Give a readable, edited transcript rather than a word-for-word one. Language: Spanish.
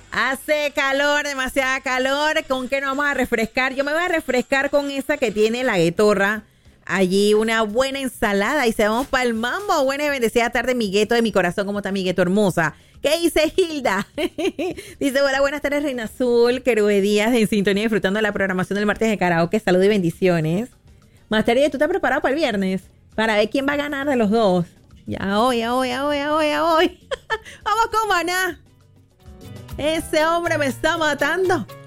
Hace calor, demasiada calor. ¿Con qué nos vamos a refrescar? Yo me voy a refrescar con esa que tiene la guetorra. Allí una buena ensalada y se vamos para el mambo. Buena y bendecida tarde, mi gueto de mi corazón. ¿Cómo está mi gueto hermosa? ¿Qué dice Hilda? Dice, hola, buenas tardes, Reina Azul. Querube Díaz en sintonía, disfrutando de la programación del martes de karaoke. Salud y bendiciones. Master, ¿tú estás preparado para el viernes? Para ver quién va a ganar de los dos. Ya hoy. Vamos con Maná. Ese hombre me está matando.